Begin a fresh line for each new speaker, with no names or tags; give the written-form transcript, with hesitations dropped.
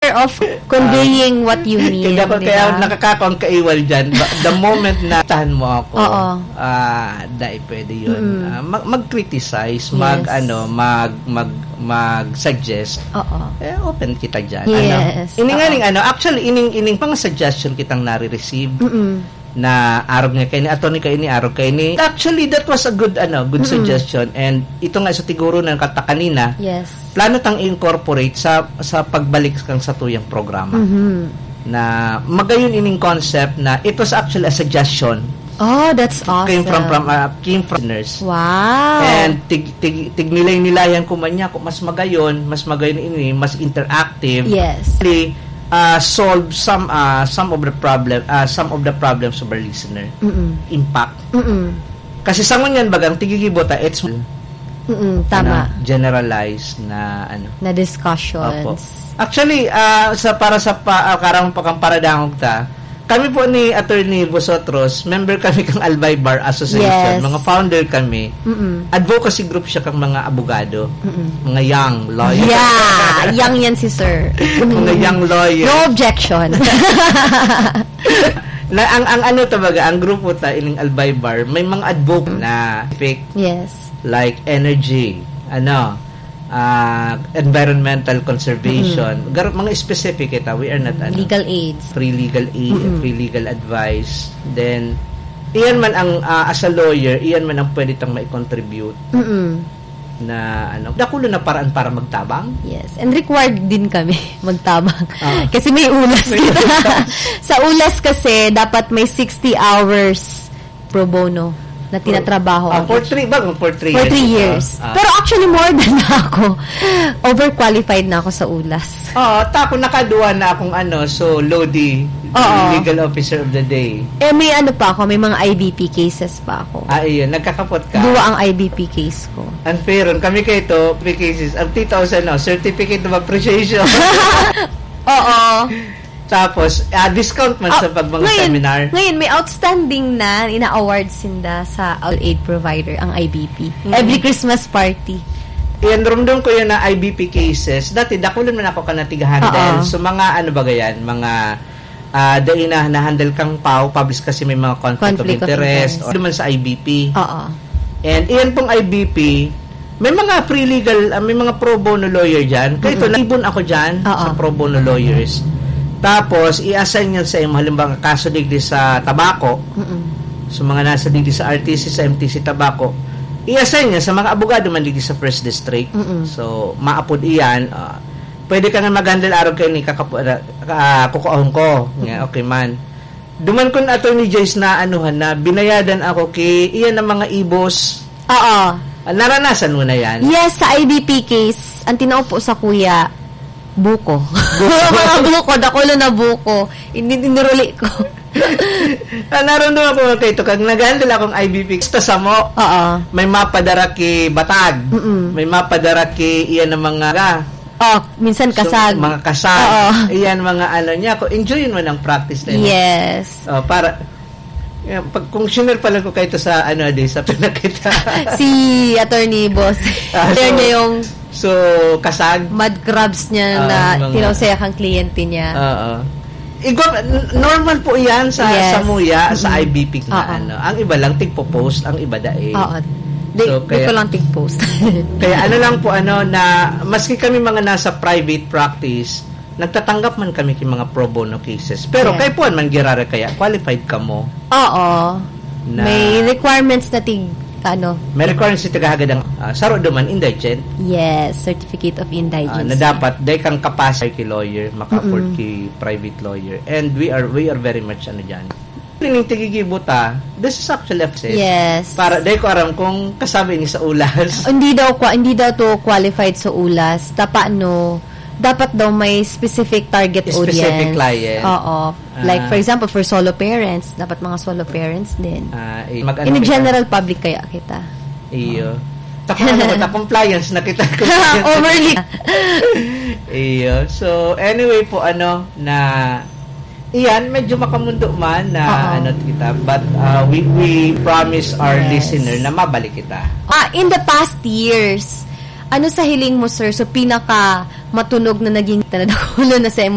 of conveying what you mean.
Kaya nakakakawang kaiwal dyan. The moment na tahan mo ako, dahil pwede yun. Mag-criticize, mag-suggest. Open kita dyan.
Yes.
Actually, ining pang suggestion kitang nare-receive. Na arog nga kay ni attorney kay ni arog kay ni. Actually, that was a good suggestion, and ito nga sa tiguro na kata kanina.
Yes.
Plano tang incorporate sa pagbalik kang sa tuyang programa. Na magayon ining concept na it was actually a suggestion.
Oh, that's awesome.
Came from listeners.
Wow.
And nilayan ko man niya, mas magayon ini, mas interactive.
Yes.
Solve some of the problems of our listener. Impact. Kasi sangon yan bagang tigigibota, it's
tama.
Generalized na
na discussions.
Opo. Actually, para sa karang pakamparadangog ta, kami po ni Attorney Vosotros, member kami kang Albay Bar Association, mga founder kami. Advocacy group siya kang mga abogado, mga young lawyer.
Yeah, young yan si sir.
Mga young lawyer.
No objection.
Na ang grupo ta ining Albay Bar, may mga advocate na fake.
Yes.
Like energy, environmental conservation, mga specific kita. We are not
legal aids,
free legal aid, free legal advice. Then iyan man ang as a lawyer, iyan man ang pwede tang mai-contribute na dakulo na paraan para magtabang.
Yes, and required din kami magtabang kasi may ulas kita. Sa ulas kasi dapat may 60 hours pro bono na tinatrabaho.
For 3
years. Pero actually more than ako. Overqualified na ako sa ulas.
Tako nakaduwa na akong so Lodi, legal officer of the day.
May pa ako, may mga IBP cases pa ako.
Iyon, nagkakapot ka.
Duwa ang IBP case ko.
Unfair, kami kayo ito, cases. Ang 2,000 certificate of appreciation. Tapos, discount man sa pagbang seminar.
Ngayon, may outstanding na ina-award sinda sa all aid provider, ang IBP. Every Christmas party.
Iyan, rumdum ko yun na IBP cases. Dati, dakulan man ako ka natigahandle. So, mga mga dahil na-handle kang publish kasi may mga conflict of interest. O naman sa IBP. And iyan pong IBP, may mga pre-legal, may mga pro bono lawyer dyan. Kaya ito, naibon ako dyan sa pro bono lawyers. Tapos, i-assign yan sa halimbawa kaso digdi sa tabako. So, mga nasa digdi sa RTC, sa MTC tabako. I-assign yan sa mga abogado man digdi sa First District. So, maapod iyan. Pwede ka nga mag-handle araw kayo ni kukuahon ko. Okay man. Duman ko na Attorney Joyce na na binayadan ako kay iyan ng mga ibos. Naranasan mo na yan?
Yes, sa IBP case, ang tinaupo sa kuya, buko. Mga buko, dakulo na buko. Inuruli ko.
Naramdaman ko kayo ito. Kag nag-handle akong IBP, sa mo, may mapadara ki batag. May mapadara ki iyan ng mga
minsan kasag.
So, mga kasag. Iyan mga niya. Enjoyin mo ng practice na yun.
Yes.
Para kung shinare pala ko kayo ito sa sa pinakita.
Si Attorney Boss. Share niya yung
kasag.
Mud crabs niya na tinawsaya kang kliyente niya.
Normal po yan sa muya, sa IBP na Ang iba lang tigpo-post, ang iba daig.
Di ko lang tig-post.
Kaya lang po na maski kami mga nasa private practice, nagtatanggap man kami ng mga pro bono cases. Pero kay puan man girara kaya qualified ka mo.
May requirements na
may requirements na tagahagad ang saro duman indigent.
Yes, certificate of indigency.
Na dapat day kang capacity lawyer, maka-afford ki private lawyer. And we are very much dyan. Pining tigigibuta, this is actually
yes.
Para day ko aram kung kasabi ni sa ulas.
Hindi daw to qualified sa ulas. Dapat daw may specific target audience.
Specific client.
Like for example, for solo parents, dapat mga solo parents din. In general public kaya kita.
Iyo. Compliance na kita.
Overly.
Iyo. So anyway po na iyan, medyo makamundo man na kita. But we promise our listener na mabalik kita.
In the past years, sa hiling mo, sir? So, pinaka matunog na naging tanadakulo na sa